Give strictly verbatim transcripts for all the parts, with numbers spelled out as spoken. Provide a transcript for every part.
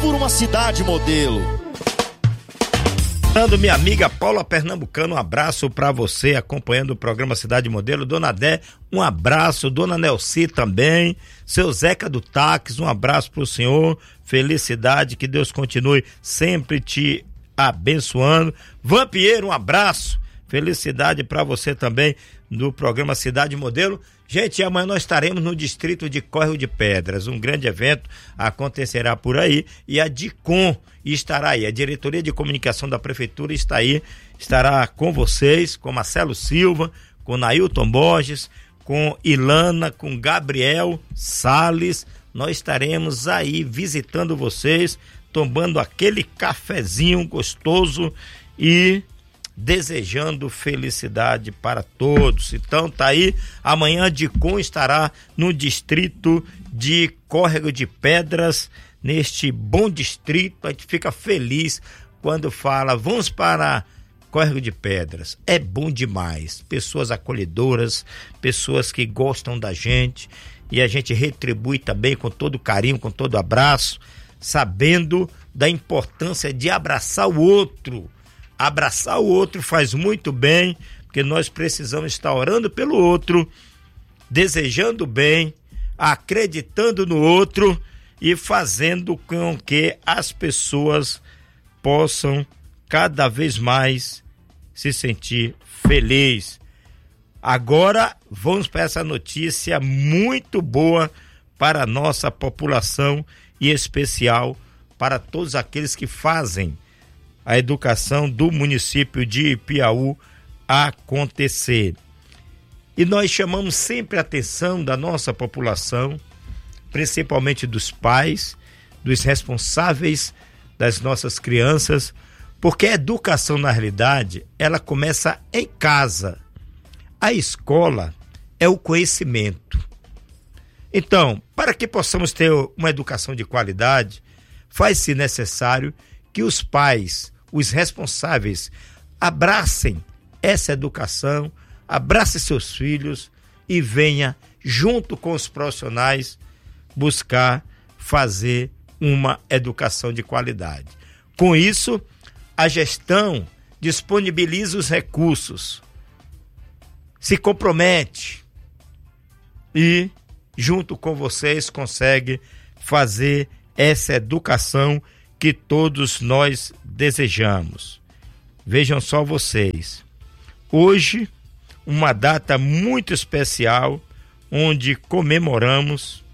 por uma cidade modelo. Minha amiga Paula Pernambucano, um abraço para você acompanhando o programa Cidade Modelo. Dona Dé, um abraço. Dona Nelci também. Seu Zeca do Táxi, um abraço pro senhor. Felicidade, que Deus continue sempre te abençoando. Vampieiro, um abraço. Felicidade para você também no programa Cidade Modelo. Gente, amanhã nós estaremos no distrito de Córrego de Pedras. Um grande evento acontecerá por aí e a DICOM estará aí. A Diretoria de Comunicação da Prefeitura está aí, estará com vocês, com Marcelo Silva, com Nailton Borges, com Ilana, com Gabriel Salles. Nós estaremos aí visitando vocês, tomando aquele cafezinho gostoso e desejando felicidade para todos. Então tá aí, amanhã a DICOM estará no distrito de Córrego de Pedras, neste bom distrito. A gente fica feliz quando fala, vamos para Córrego de Pedras. É bom demais, pessoas acolhedoras, pessoas que gostam da gente, e a gente retribui também com todo carinho, com todo abraço, sabendo da importância de abraçar o outro. Abraçar o outro faz muito bem, porque nós precisamos estar orando pelo outro, desejando bem, acreditando no outro e fazendo com que as pessoas possam cada vez mais se sentir felizes. Agora vamos para essa notícia muito boa para a nossa população e em especial para todos aqueles que fazem a educação do município de Ipiaú acontecer. E nós chamamos sempre a atenção da nossa população, principalmente dos pais, dos responsáveis das nossas crianças, porque a educação, na realidade, ela começa em casa. A escola é o conhecimento. Então, para que possamos ter uma educação de qualidade, faz-se necessário que os pais, os responsáveis, abracem essa educação, abracem seus filhos e venha, junto com os profissionais, buscar fazer uma educação de qualidade. Com isso, a gestão disponibiliza os recursos, se compromete e, junto com vocês, consegue fazer essa educação que todos nós desejamos. Vejam só vocês, hoje uma data muito especial onde comemoramos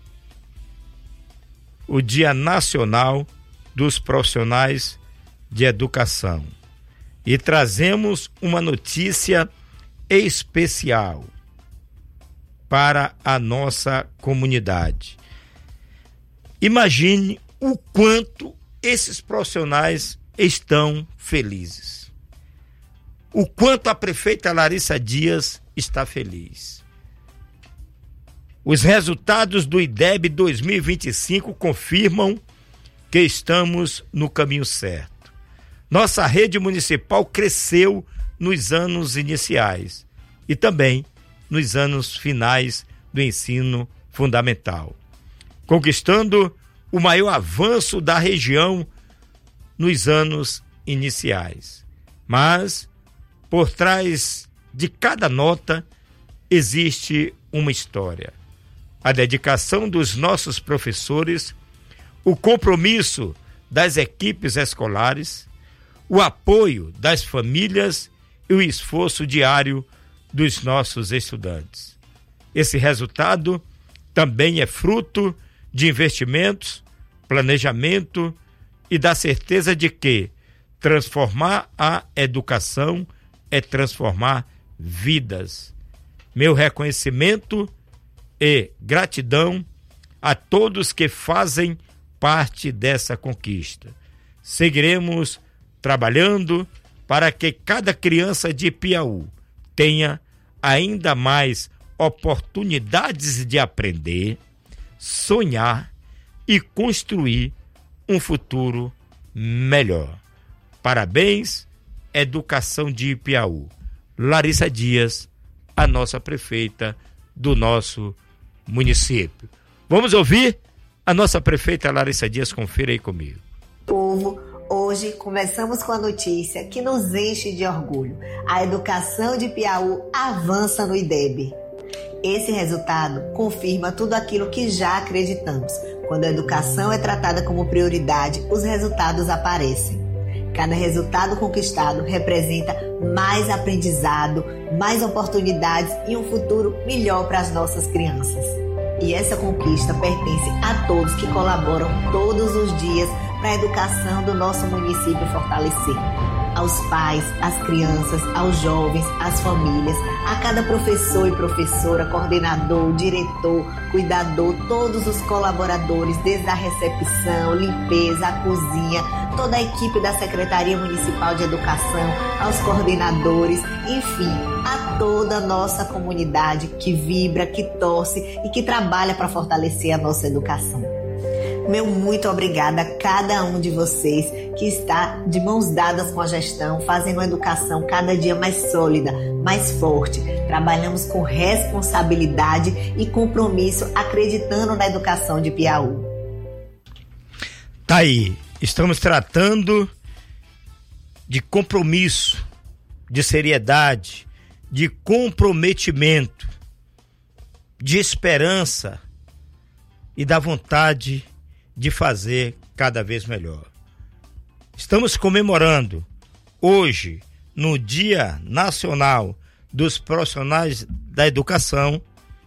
o Dia Nacional dos Profissionais de Educação e trazemos uma notícia especial para a nossa comunidade. Imagine o quanto esses profissionais estão felizes. O quanto a prefeita Larissa Dias está feliz. Os resultados do I D E B dois mil e vinte e cinco confirmam que estamos no caminho certo. Nossa rede municipal cresceu nos anos iniciais e também nos anos finais do ensino fundamental, conquistando o maior avanço da região nos anos iniciais. Mas, por trás de cada nota, existe uma história. A dedicação dos nossos professores, o compromisso das equipes escolares, o apoio das famílias e o esforço diário dos nossos estudantes. Esse resultado também é fruto de investimentos, planejamento e da certeza de que transformar a educação é transformar vidas. Meu reconhecimento e gratidão a todos que fazem parte dessa conquista. Seguiremos trabalhando para que cada criança de Ipiaú tenha ainda mais oportunidades de aprender, sonhar e construir um futuro melhor. Parabéns, Educação de Ipiaú. Larissa Dias, a nossa prefeita do nosso município. Vamos ouvir a nossa prefeita Larissa Dias, confira aí comigo. Povo, hoje começamos com a notícia que nos enche de orgulho. A educação de Piauí avança no I D E B. Esse resultado confirma tudo aquilo que já acreditamos. Quando a educação é tratada como prioridade, os resultados aparecem. Cada resultado conquistado representa mais aprendizado, mais oportunidades e um futuro melhor para as nossas crianças. E essa conquista pertence a todos que colaboram todos os dias para a educação do nosso município fortalecer. Aos pais, às crianças, aos jovens, às famílias, a cada professor e professora, coordenador, diretor, cuidador, todos os colaboradores, desde a recepção, limpeza, a cozinha, toda a equipe da Secretaria Municipal de Educação, aos coordenadores, enfim, a toda a nossa comunidade que vibra, que torce e que trabalha para fortalecer a nossa educação. Meu muito obrigada a cada um de vocês que está de mãos dadas com a gestão, fazendo uma educação cada dia mais sólida, mais forte. Trabalhamos com responsabilidade e compromisso, acreditando na educação de Piauí. Tá aí, estamos tratando de compromisso, de seriedade, de comprometimento, de esperança e da vontade de fazer cada vez melhor. Estamos comemorando hoje, no Dia Nacional dos Profissionais da Educação,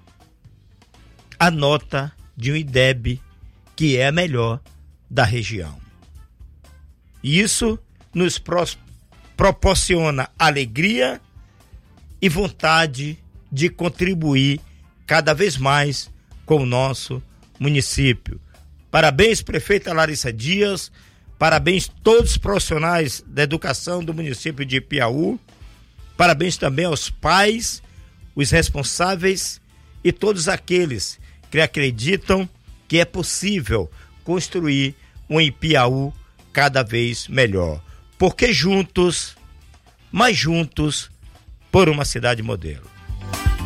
a nota de um I D E B que é a melhor da região. Isso nos pro- proporciona alegria e vontade de contribuir cada vez mais com o nosso município. Parabéns, prefeita Larissa Dias, parabéns todos os profissionais da educação do município de Piauí, parabéns também aos pais, os responsáveis e todos aqueles que acreditam que é possível construir um Piauí cada vez melhor. Porque juntos, mais juntos, por uma cidade modelo.